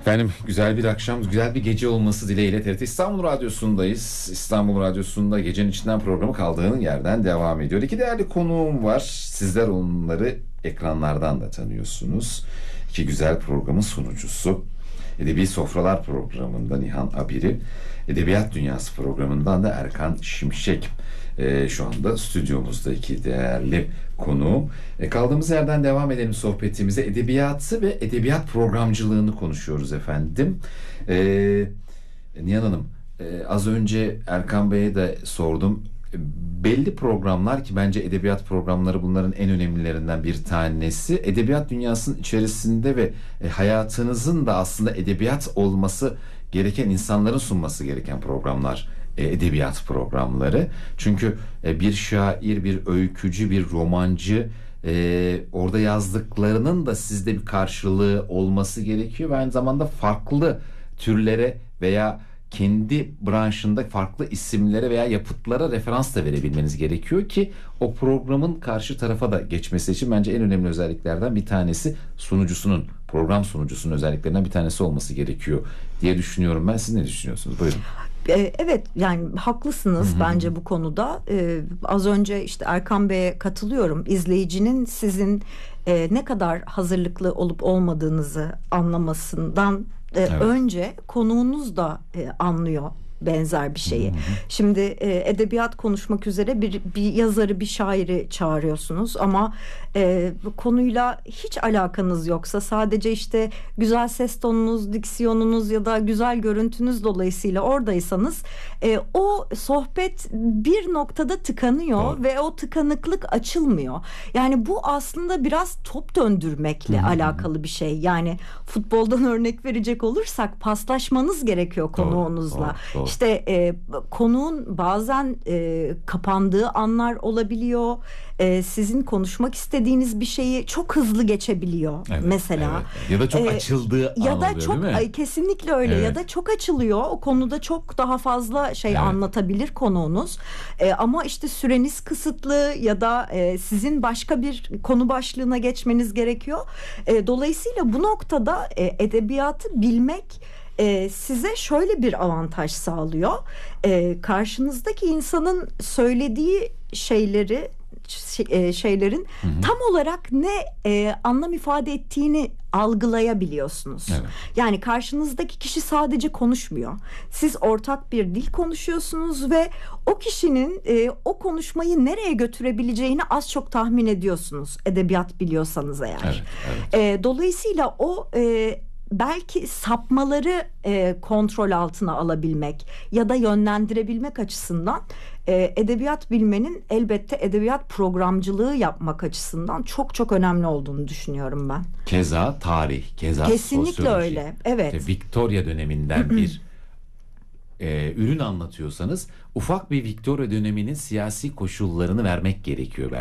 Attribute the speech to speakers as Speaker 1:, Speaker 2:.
Speaker 1: Efendim güzel bir akşam, güzel bir gece olması dileğiyle TRT İstanbul Radyosu'ndayız. İstanbul Radyosu'nda Gecenin İçinden programı kaldığının yerden devam ediyor. İki değerli konuğum var. Sizler onları ekranlardan da tanıyorsunuz. İki güzel programın sunucusu. Edebi Sofralar programında Nihan Abiri, Edebiyat Dünyası programından da Erkan Şimşek. Şu anda stüdyomuzda iki değerli konuğum. Kaldığımız yerden devam edelim sohbetimize. Edebiyatı ve edebiyat programcılığını konuşuyoruz efendim. Nihan Hanım, az önce Erkan Bey'e de sordum. Belli programlar ki bence edebiyat programları bunların en önemlilerinden bir tanesi. Edebiyat dünyasının içerisinde ve hayatınızın da aslında edebiyat olması gereken insanların sunması gereken programlar. Edebiyat programları. Çünkü bir şair, bir öykücü, bir romancı orada yazdıklarının da sizde bir karşılığı olması gerekiyor ve aynı zamanda farklı türlere veya kendi branşında farklı isimlere veya yapıtlara referans da verebilmeniz gerekiyor ki o programın karşı tarafa da geçmesi için bence en önemli özelliklerden bir tanesi program sunucusunun özelliklerinden bir tanesi olması gerekiyor diye düşünüyorum ben. Siz ne düşünüyorsunuz? Buyurun.
Speaker 2: Evet, yani haklısınız bence bu konuda. Az önce işte Erkan Bey'e katılıyorum. İzleyicinin sizin ne kadar hazırlıklı olup olmadığınızı anlamasından önce konuğunuz da anlıyor benzer bir şeyi. Şimdi edebiyat konuşmak üzere bir yazarı, bir şairi çağırıyorsunuz ama konuyla hiç alakanız yoksa, sadece işte güzel ses tonunuz, diksiyonunuz ya da güzel görüntünüz dolayısıyla oradaysanız o sohbet bir noktada tıkanıyor. Doğru. Ve o tıkanıklık açılmıyor. Yani bu aslında biraz top döndürmekle alakalı bir şey. Yani futboldan örnek verecek olursak paslaşmanız gerekiyor konuğunuzla. Doğru. İşte konuğun bazen kapandığı anlar olabiliyor. Sizin konuşmak istediğiniz bir şeyi çok hızlı geçebiliyor mesela.
Speaker 1: Evet. Ya da çok açıldığı an
Speaker 2: ya da
Speaker 1: oluyor,
Speaker 2: çok,
Speaker 1: değil mi?
Speaker 2: Kesinlikle öyle.
Speaker 1: Evet.
Speaker 2: Ya da çok açılıyor. O konuda çok daha fazla şey anlatabilir konuğunuz. Ama işte süreniz kısıtlı ya da sizin başka bir konu başlığına geçmeniz gerekiyor. Dolayısıyla bu noktada edebiyatı bilmek size şöyle bir avantaj sağlıyor. Karşınızdaki insanın söylediği şeylerin tam olarak ne anlam ifade ettiğini algılayabiliyorsunuz. Evet. Yani karşınızdaki kişi sadece konuşmuyor. Siz ortak bir dil konuşuyorsunuz ve o kişinin o konuşmayı nereye götürebileceğini az çok tahmin ediyorsunuz. Edebiyat biliyorsanız eğer. Evet. Dolayısıyla o belki sapmaları kontrol altına alabilmek ya da yönlendirebilmek açısından edebiyat bilmenin elbette edebiyat programcılığı yapmak açısından çok çok önemli olduğunu düşünüyorum ben.
Speaker 1: Keza tarih, keza
Speaker 2: kesinlikle
Speaker 1: sosyoloji.
Speaker 2: Öyle. Evet.
Speaker 1: İşte Victoria döneminden bir ürün anlatıyorsanız ufak bir Victoria döneminin siyasi koşullarını vermek gerekiyor